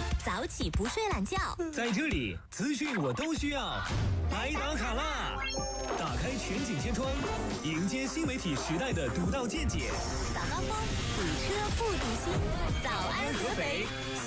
早起不睡懒觉， 在这里资讯我都需要，来打卡啦！打开全景天窗，迎接新媒体时代的独到见解。 早高峰，堵车不堵心，早安合肥。